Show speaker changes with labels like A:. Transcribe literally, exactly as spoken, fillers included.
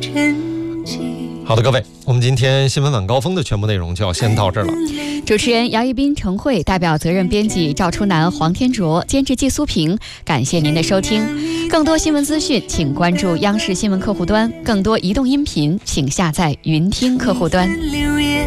A: 好的，各位，我们今天新闻晚高峰的全部内容就要先到这儿了。
B: 主持人姚一斌、程慧，代表责任编辑赵初南、黄天卓，监制季苏平，感谢您的收听。更多新闻资讯，请关注央视新闻客户端；更多移动音频，请下载云听客户端。